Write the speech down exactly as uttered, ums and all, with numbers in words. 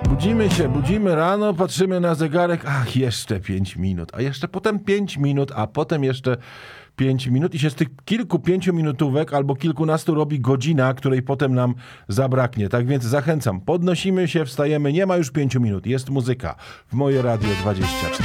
Budzimy się, budzimy rano, patrzymy na zegarek, ach, jeszcze pięć minut, a jeszcze potem pięć minut, a potem jeszcze pięć minut i się z tych kilku pięciominutówek albo kilkunastu robi godzina, której potem nam zabraknie. Tak więc zachęcam, podnosimy się, wstajemy, nie ma już pięciu minut, jest muzyka w Moje Radio dwadzieścia cztery.